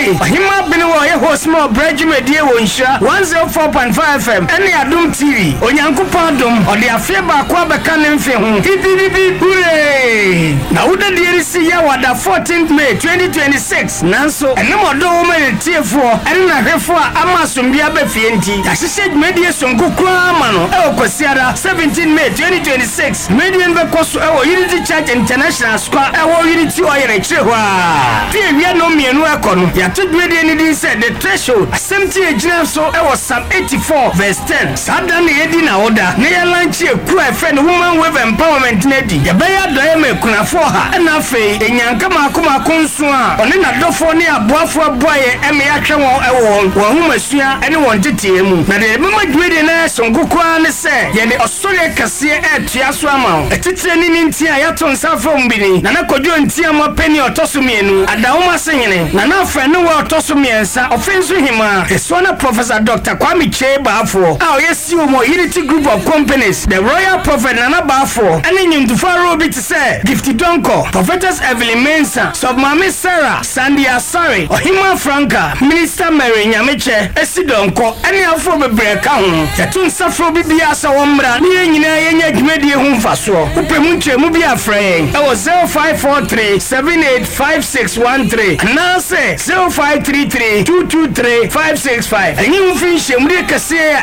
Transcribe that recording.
Ohima Biniwo ye host mo Bridge Media Wonsha 104.5 FM ene Adum TV Onyankopon Adum ode afie ba kwa beka ne mfe ho bibibi hooray na uda DRC ya wada 14th May 2026 nanso ene modo wo me tiefo ene na hwefo a amasombia ba fie nti ya media sonko kwa mano e okosiara 17 May 2026 media be koso e wo Unity Church International Square e wo Unity oyere chehwa fie wi no mienu ekono ya to media ni din said the threshold assemty ejina so e wo Psalm 84 verse 10 sada na yedi na oda na ya launch eku e friend woman wave empowerment na di ya be ya do e mekunafo ha na fe enyanka makoma konso a one na dofo ne aboafo aboaye e me ya hwe won e wo humasua ene won tetie mu na de mama dwede na sonko kwa ne se ye de osore kase e tua so ama etitire ni ntia ya to nsafo mbini na kodwo ntia mo peni otoso mienu adawoma senyene na na fa ne wo otoso miensa ofenso hima esona Professor Dr. Kwame Chebafo a oyesi omo Unity Group of Companies the Royal Prophet Nana Bafo ene nyumtufaro bi te se Gifty Donko Prophetess Evelyn Mensa Submami Sarah Sandy Asare Ohima Franka Minister Mary Nyameche Esidonko ene afro bebre ka ho yetu nsafro bibia sa womra ne nyina yenya dwumadi hu mfaso upemu nchemu bi afre e wo 0543785613 na se 0533223565 enyi mfi nhemuri kase